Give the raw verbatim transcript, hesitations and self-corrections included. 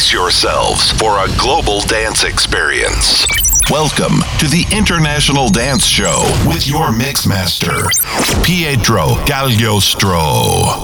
Brace yourselves for a global dance experience. Welcome to the International Dance Show with your mix master, Pietro Gagliostro.